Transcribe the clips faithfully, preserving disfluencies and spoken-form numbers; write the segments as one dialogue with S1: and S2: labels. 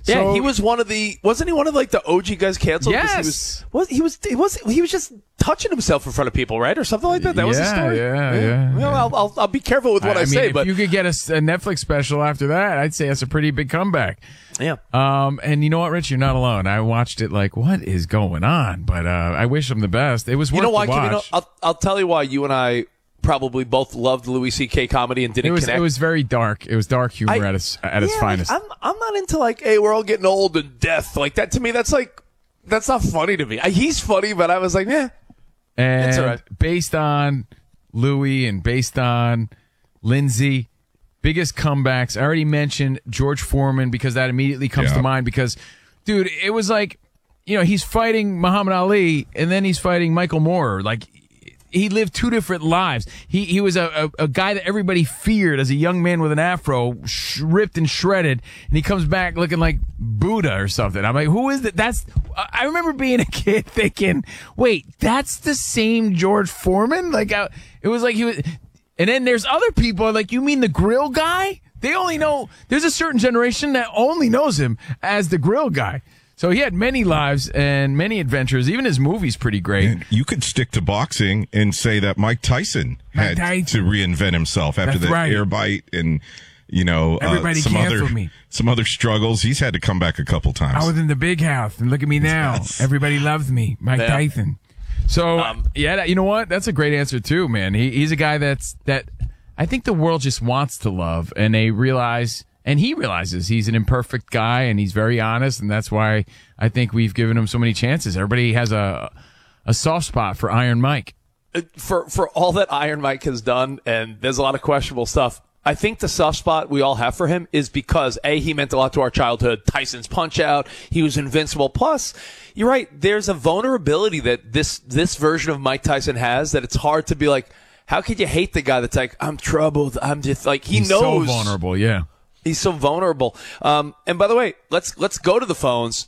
S1: Yeah,
S2: So,
S1: he was one of the wasn't he one of like the O G guys canceled?
S2: Yes.
S1: He was, he was he was he was just touching himself in front of people, right, or something like that. That was the
S2: Yeah,
S1: story.
S2: yeah, yeah,
S1: Well,
S2: yeah.
S1: I'll, I'll I'll be careful with what I,
S2: I mean,
S1: say,
S2: if
S1: but
S2: you could get a, a Netflix special after that, I'd say that's a pretty big comeback.
S1: yeah.
S2: Um, and you know what, Rich, you're not alone. I watched it like, what is going on? But uh, I wish him the best. It was worth
S1: You know why?
S2: the
S1: Kim, you know,
S2: watch.
S1: I'll I'll tell you why you and I probably both loved Louis C K comedy and didn't
S2: It was
S1: connect.
S2: it was very dark. It was dark humor
S1: I-
S2: at its at its
S1: Yeah,
S2: finest.
S1: Like, I'm I'm not into like, hey, we're all getting old and death. Like that to me, that's like that's not funny to me. I, he's funny, but I was like, yeah.
S2: And
S1: It's all right.
S2: based on Louis and based on Lindsay, biggest comebacks. I already mentioned George Foreman because that immediately comes
S3: Yeah.
S2: to mind because, dude, it was like, you know, he's fighting Muhammad Ali and then he's fighting Michael Moore. Like, he lived two different lives. He he was a, a, a guy that everybody feared as a young man with an afro, sh- ripped and shredded, and he comes back looking like Buddha or something. I'm like, who is that? That's. I remember being a kid thinking, wait, that's the same George Foreman? Like, I, it was like he was. And then there's other people like, you mean the grill guy? They only know. There's a certain generation that only knows him as the grill guy. So he had many lives and many adventures. Even his movie's pretty great.
S3: And you could stick to boxing and say that Mike Tyson
S2: Mike
S3: had
S2: Tyson.
S3: to reinvent himself after
S2: That's
S3: the
S2: right.
S3: air bite and, you know, uh,
S2: Everybody
S3: some
S2: canceled
S3: other
S2: me.
S3: some other struggles. He's had to come back a couple times.
S2: I was in the big house, and look at me now.
S3: Yes.
S2: Everybody loves me, Mike
S1: Yeah.
S2: Tyson. So
S1: Um,
S2: yeah, that, you know what? That's a great answer too, man. He, he's a guy that's that I think the world just wants to love, and they realize, and he realizes he's an imperfect guy, and he's very honest, and that's why I think we've given him so many chances. Everybody has a a soft spot for Iron Mike.
S1: for for all that Iron Mike has done, and there's a lot of questionable stuff. I think the soft spot we all have for him is because A, he meant a lot to our childhood. Tyson's Punch Out, he was invincible. Plus, you're right, there's a vulnerability that this this version of Mike Tyson has that it's hard to be like, how could you hate the guy that's like, I'm troubled, I'm just like, he
S2: He's
S1: knows.
S2: so vulnerable, yeah.
S1: He's so vulnerable. Um, and by the way, let's let's go to the phones.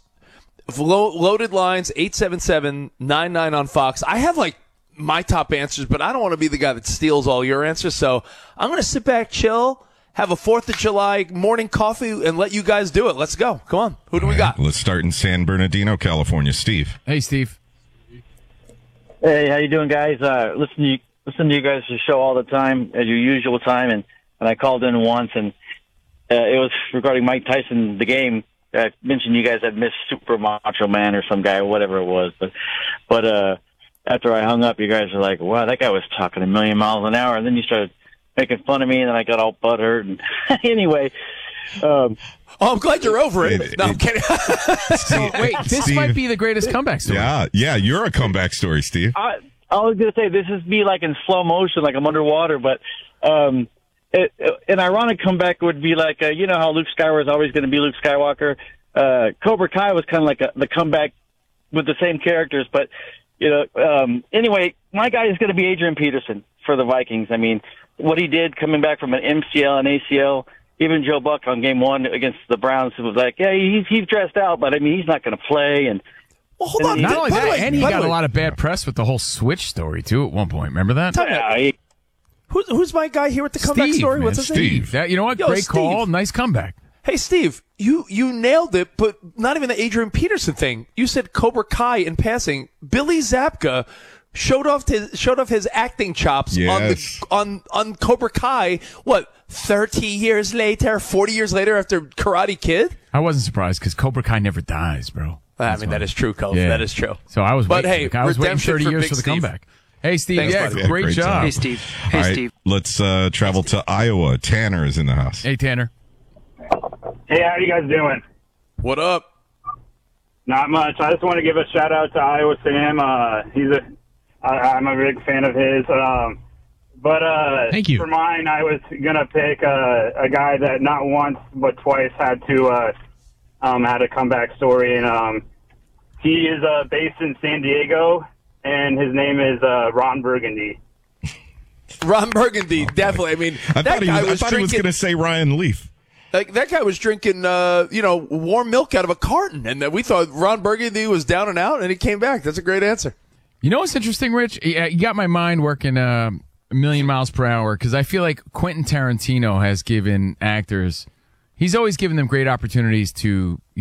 S1: Lo- loaded lines, eight seven seven nine nine on Fox. I have like my top answers, but I don't want to be the guy that steals all your answers. So I'm going to sit back, chill, have a fourth of July morning coffee, and let you guys do it. Let's go. Come on. Who do we got?
S3: Let's start in San Bernardino, California. Steve.
S2: Hey, Steve.
S4: Hey, how you doing, guys? Uh, listen to you, listen to you guys' show all the time, at your usual time, and, and I called in once, and uh, it was regarding Mike Tyson, the game. I mentioned you guys had missed Super Macho Man or some guy or whatever it was, but but uh, after I hung up, you guys were like, "Wow, that guy was talking a million miles an hour," and then you started making fun of me, and then I got all butthurt. And anyway, um,
S1: Oh, I'm glad you're over it.
S3: It-
S1: no, I'm
S3: it-
S1: kidding.
S2: So, wait, this
S3: Steve.
S2: might be the greatest comeback story.
S3: Yeah, yeah, you're a comeback story, Steve.
S4: I, I was going to say this is me like in slow motion, like I'm underwater, but um, it, an ironic comeback would be like, uh, you know how Luke Skywalker is always going to be Luke Skywalker. Uh, Cobra Kai was kind of like a, the comeback with the same characters, but you know. Um, anyway, my guy is going to be Adrian Peterson for the Vikings. I mean, what he did coming back from an M C L and A C L. Even Joe Buck on game one against the Browns was like, yeah, he's he's dressed out, but I mean, he's not going to play. And
S1: Well, hold on.
S2: Not only
S1: By the
S2: that,
S1: way-
S2: and he
S1: by the
S2: got a
S1: way,
S2: lot of bad press with the whole Switch story too. At one point, remember that?
S4: yeah, he,
S1: Who's, who's my guy here with the comeback
S2: Steve,
S1: story?
S2: man,
S1: What's his name?
S2: Steve. That, you know what?
S1: Yo,
S2: Great
S1: Steve.
S2: call. Nice comeback.
S1: Hey, Steve, you, you nailed it, but not even the Adrian Peterson thing. You said Cobra Kai in passing. Billy Zabka showed off his showed off his acting chops
S3: Yes.
S1: on the on on Cobra Kai. What, thirty years later, forty years later after Karate Kid?
S2: I wasn't surprised because Cobra Kai never dies, bro.
S1: I
S2: That's
S1: mean,
S2: why.
S1: that is true, Cole.
S2: Yeah.
S1: That is true.
S2: So I was
S1: But
S2: waiting.
S1: hey,
S2: for the- I was waiting
S1: redemption
S2: thirty
S1: for
S2: years
S1: Big
S2: for the
S1: Steve.
S2: comeback. Hey, Steve.
S1: Thanks,
S2: yeah,
S1: buddy.
S3: Yeah,
S2: great,
S3: great
S2: job.
S3: job.
S5: Hey, Steve. Hey,
S3: All right,
S5: Steve.
S3: let's uh, travel to Iowa. Tanner is in the house.
S2: Hey, Tanner.
S6: Hey, how you guys doing?
S1: What up?
S6: Not much. I just want to give a shout out to Iowa Sam. Uh, he's a, I, I'm a big fan of his. Um, but uh,
S5: Thank you.
S6: for mine, I was gonna pick uh, a guy that not once but twice had to uh, um, had a comeback story, and um, he is uh, based in San Diego, and his name is uh, Ron Burgundy.
S1: Ron Burgundy, definitely. I mean,
S3: I
S1: that
S3: thought he
S1: guy
S3: was, I
S1: was
S3: thought he was
S1: drinking.
S3: going to say Ryan Leaf.
S1: Like that guy was drinking, uh, you know, warm milk out of a carton, and that we thought Ron Burgundy was down and out, and he came back. That's a great answer.
S2: You know what's interesting, Rich? You you got my mind working uh, a million miles per hour because I feel like Quentin Tarantino has given actors, he's always given them great opportunities to